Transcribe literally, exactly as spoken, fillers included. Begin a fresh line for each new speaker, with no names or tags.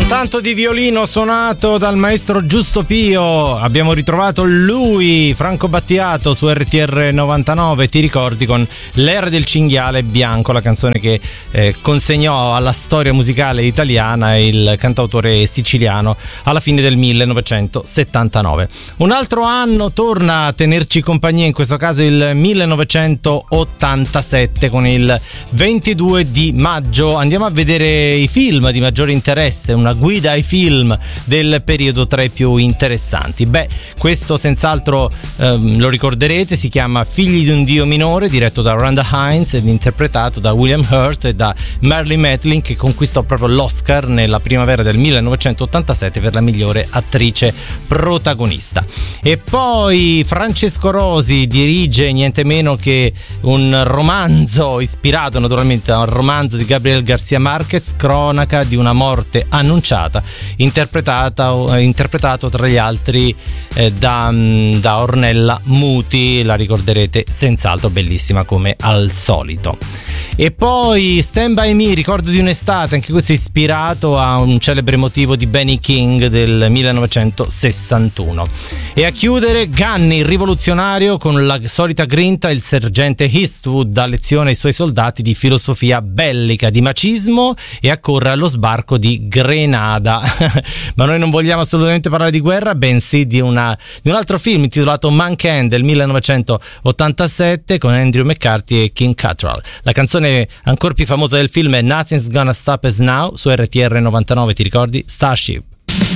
Tanto di violino suonato dal maestro Giusto Pio. Abbiamo ritrovato lui, Franco Battiato, su R T R novantanove. Ti ricordi, con L'era del cinghiale bianco, la canzone che eh, consegnò alla storia musicale italiana il cantautore siciliano alla fine del millenovecentosettantanove. Un altro anno torna a tenerci compagnia, in questo caso il millenovecentottantasette, con il ventidue di maggio. Andiamo a vedere i film di maggiore interesse, una guida ai film del periodo tra i più interessanti. Beh, questo senz'altro ehm, lo ricorderete, si chiama Figli di un Dio minore, diretto da Rhonda Hines ed interpretato da William Hurt e da Marilyn Matlin, che conquistò proprio l'Oscar nella primavera del millenovecentottantasette per la migliore attrice protagonista. E poi Francesco Rosi dirige niente meno che un romanzo ispirato naturalmente a un romanzo di Gabriel García Márquez, Cronaca di una morte annunciata, interpretata, interpretato tra gli altri eh, da, da Ornella Muti. La ricorderete senz'altro, bellissima come al solito. E poi Stand By Me, ricordo di un'estate, anche questo ispirato a un celebre motivo di Benny King del millenovecentosessantuno. E a chiudere Gunny, il rivoluzionario, con la solita grinta, il sergente Eastwood dà lezione ai suoi soldati di filosofia bellica, di macismo, e accorre allo sbarco di Grenada. Ma noi non vogliamo assolutamente parlare di guerra, bensì di, una, di un altro film intitolato Mankind del millenovecentottantasette con Andrew McCarthy e Kim Cattrall. La canzone ancora più famosa del film è Nothing's Gonna Stop Us Now, su R T R novantanove, ti ricordi? Starship.